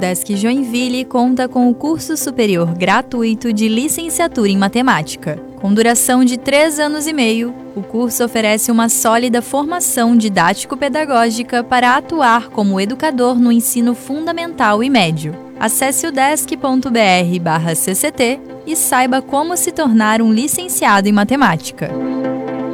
Udesc Joinville conta com o curso superior gratuito de licenciatura em matemática. Com duração de 3 anos e meio, o curso oferece uma sólida formação didático-pedagógica para atuar como educador no ensino fundamental e médio. Acesse udesc.br/cct e saiba como se tornar um licenciado em matemática.